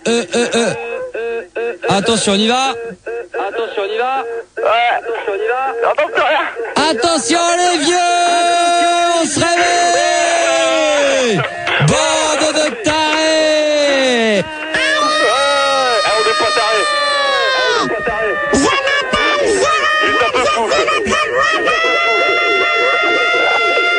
Attention, on y va. Attention, on y va. Ouais. Attention, on y va. Attention, rien. Attention les vieux.